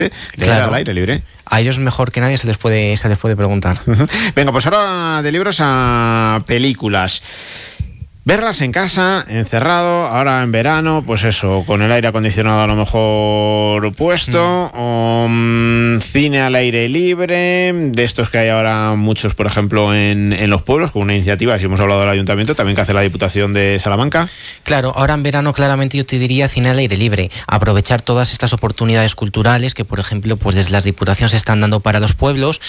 Claro. Al aire libre. A ellos mejor que nadie se les puede preguntar. Venga, pues ahora de libros a películas. Verlas en casa, encerrado, ahora en verano, pues eso, con el aire acondicionado a lo mejor puesto, o cine al aire libre, de estos que hay ahora muchos, por ejemplo, en los pueblos, con una iniciativa, si hemos hablado del ayuntamiento, también que hace la Diputación de Salamanca. Claro, ahora en verano claramente yo te diría cine al aire libre, aprovechar todas estas oportunidades culturales que, por ejemplo, pues desde las diputaciones se están dando para los pueblos,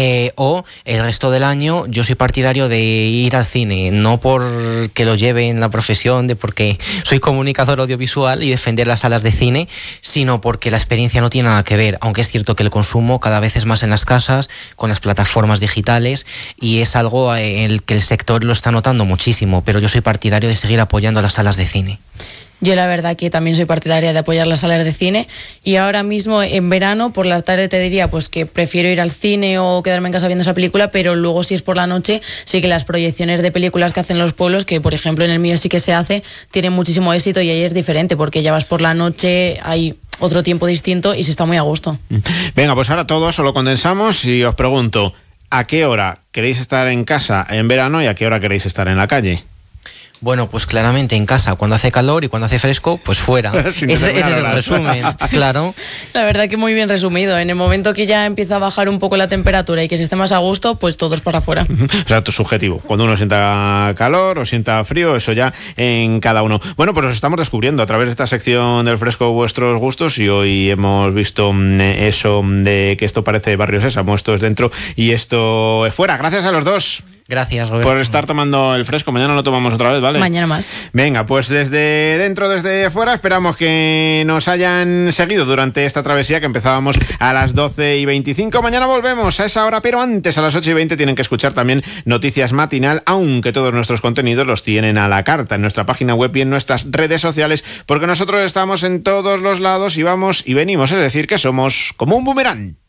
o el resto del año yo soy partidario de ir al cine, no por que lo lleve en la profesión de porque soy comunicador audiovisual y defender las salas de cine, sino porque la experiencia no tiene nada que ver, aunque es cierto que el consumo cada vez es más en las casas, con las plataformas digitales, y es algo en el que el sector lo está notando muchísimo, pero yo soy partidario de seguir apoyando las salas de cine. Yo la verdad que también soy partidaria de apoyar las salas de cine, y ahora mismo en verano por la tarde te diría pues que prefiero ir al cine o quedarme en casa viendo esa película, pero luego si es por la noche sí que las proyecciones de películas que hacen los pueblos, que por ejemplo en el mío sí que se hace, tienen muchísimo éxito, y ahí es diferente porque ya vas por la noche, hay otro tiempo distinto y se está muy a gusto. Venga, pues ahora todos lo condensamos y os pregunto, ¿a qué hora queréis estar en casa en verano y a qué hora queréis estar en la calle? Bueno, pues claramente en casa, cuando hace calor, y cuando hace fresco, pues fuera. Ese es el resumen, claro. La verdad que muy bien resumido. En el momento que ya empieza a bajar un poco la temperatura y que se esté más a gusto, pues todos para afuera. O sea, subjetivo. Cuando uno sienta calor o sienta frío, eso ya en cada uno. Bueno, pues os estamos descubriendo a través de esta sección del fresco vuestros gustos, y hoy hemos visto eso de que esto parece Barrio Sésamo, esto es dentro y esto es fuera. Gracias a los dos. Gracias, Roberto, por estar tomando el fresco. Mañana lo tomamos otra vez, ¿vale? Mañana más. Venga, pues desde dentro, desde fuera, esperamos que nos hayan seguido durante esta travesía que empezábamos a las 12:25. Mañana volvemos a esa hora, pero antes a las 8:20 tienen que escuchar también Noticias Matinal, aunque todos nuestros contenidos los tienen a la carta en nuestra página web y en nuestras redes sociales, porque nosotros estamos en todos los lados y vamos y venimos, es decir, que somos como un boomerang.